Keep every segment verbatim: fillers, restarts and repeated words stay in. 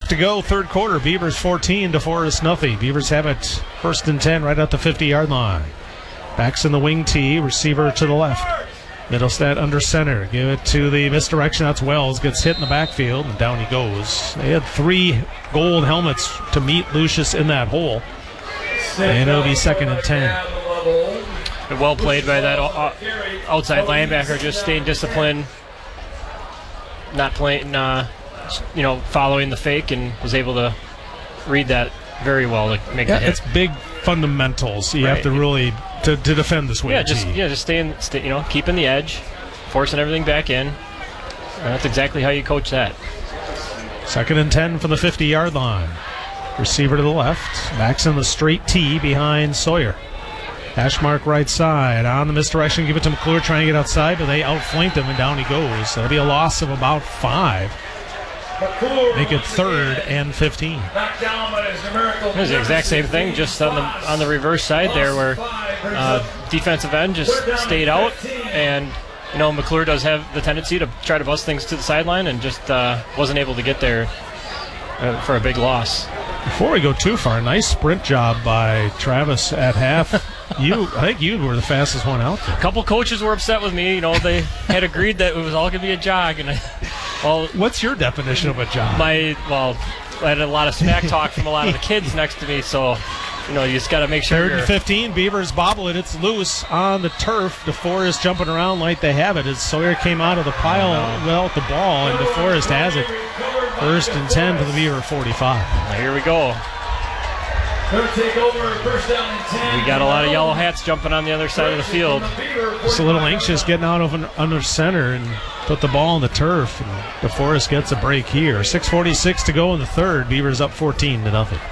to go, third quarter. Beavers fourteen, DeForest nothing. Beavers have it first and ten right at the fifty-yard line. Backs in the wing tee, receiver to the left. Middlestat under center. Give it to the misdirection. That's Wells. Gets hit in the backfield, and down he goes. They had three gold helmets to meet Lucius in that hole. And it'll be second and ten. Well played by that outside linebacker, just staying disciplined, not playing, uh, you know, following the fake, and was able to read that very well to make yeah, the hit. It's big fundamentals. You right. have to really to, to defend this way. Yeah, just yeah, just staying, stay, you know, keeping the edge, forcing everything back in. And that's exactly how you coach that. Second and ten from the fifty-yard line. Receiver to the left. Backs in the straight tee behind Sawyer. Hash mark right side. On the misdirection, give it to McClure, trying to get outside, but they outflanked him, and down he goes. That'll be a loss of about five. Make it third and fifteen. It was the exact same thing, just on the on the reverse side there, where uh, defensive end just stayed out, and you know McClure does have the tendency to try to bust things to the sideline, and just uh, wasn't able to get there uh, for a big loss. Before we go too far, nice sprint job by Travis at half. You, I think you were the fastest one out there. A couple coaches were upset with me. You know, they had agreed that it was all going to be a jog, and I, well, what's your definition of a jog? My well, I had a lot of smack talk from a lot of the kids next to me, so you know you just got to make sure. Third and fifteen, Beavers bobble it. It's loose on the turf. DeForest jumping around like they have it as Sawyer came out of the pile without the ball, and DeForest has it. First and ten for the Beaver forty-five. Now here we go. Take over, first down and ten. We got a lot of yellow hats jumping on the other side of the field. Just a little anxious getting out of an under center and put the ball on the turf. And DeForest gets a break here. six forty-six to go in the third. Beavers up fourteen to nothing.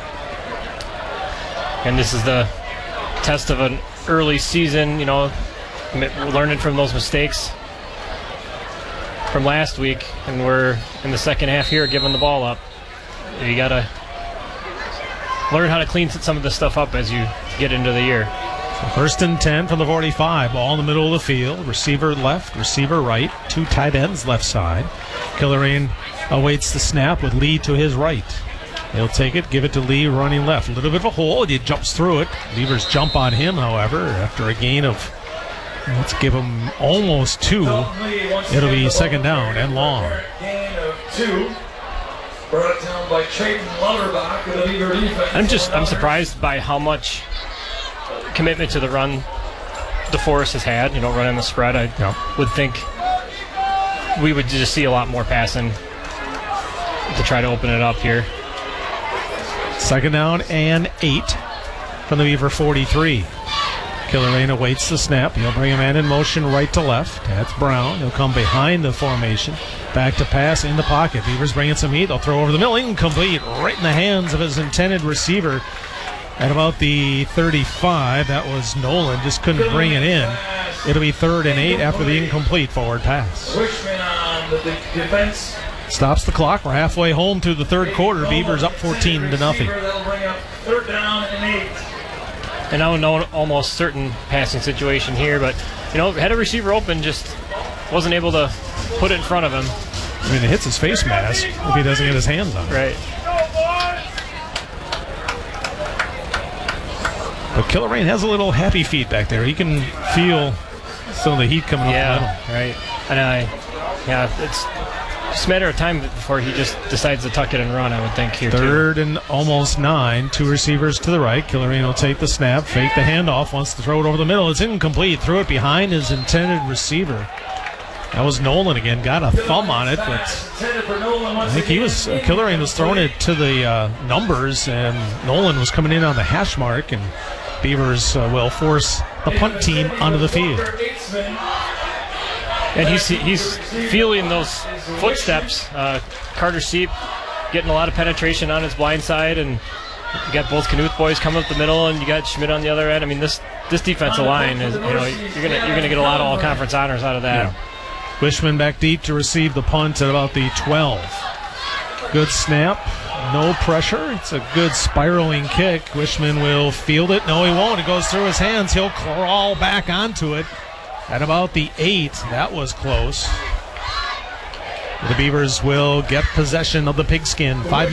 And this is the test of an early season, you know, learning from those mistakes from last week. And we're in the second half here giving the ball up. You got to learn how to clean some of this stuff up as you get into the year. So first and ten from the forty-five. Ball in the middle of the field. Receiver left, receiver right. Two tight ends left side. Killerane awaits the snap with Lee to his right. He'll take it, give it to Lee running left. A little bit of a hole. He jumps through it. Beavers jump on him, however, after a gain of, let's give him almost two. It'll be second down and long. Gain of two. Brought down by Trayton Lutterbach with a Beaver defense. I'm just I'm surprised by how much commitment to the run DeForest has had. You know, running the spread. I yeah. would think we would just see a lot more passing to try to open it up here. Second down and eight from the Beaver forty-three. Killerane awaits the snap. He'll bring a man in motion right to left. That's Brown. He'll come behind the formation. Back to pass in the pocket. Beavers bringing some heat. They'll throw over the middle. Incomplete. Right in the hands of his intended receiver at about the thirty-five. That was Nolan. Just couldn't bring it in. It'll be third and eight after the incomplete forward pass. Wishman on the defense. Stops the clock. We're halfway home through the third quarter. Beavers up fourteen to nothing. That'll bring up third down and eight. And I know almost certain passing situation here, but you know, had a receiver open, just wasn't able to put it in front of him. I mean, it hits his face mask if he doesn't get his hands on it. Right. But Killerane has a little happy feet back there. He can feel some of the heat coming yeah, up the middle. Right. And I, yeah, it's just a matter of time before he just decides to tuck it and run, I would think, here Third too. and almost nine. Two receivers to the right. Killerane will take the snap, fake the handoff, wants to throw it over the middle. It's incomplete. Threw it behind his intended receiver. That was Nolan again. Got a thumb on it, but I think he was, uh, Killerane was throwing it to the uh, numbers, and Nolan was coming in on the hash mark, and Beavers uh, will force the punt team onto the field. And he's he's feeling those footsteps. Uh, Carter Seep getting a lot of penetration on his blind side, and you got both Knuth boys coming up the middle, and you got Schmidt on the other end. I mean, this this defensive line is, you know, you're gonna you're gonna get a lot of all conference honors out of that. Yeah. Wishman back deep to receive the punt at about the twelve. Good snap, no pressure. It's a good spiraling kick. Wishman will field it. No, he won't. It goes through his hands. He'll crawl back onto it at about the eight. That was close. The Beavers will get possession of the pigskin. Five